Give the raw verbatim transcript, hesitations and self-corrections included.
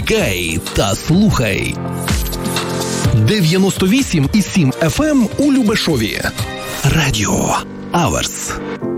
Вмикай та слухай. дев'яносто вісім і сім еф ем у Любешові. Радіо Аверс.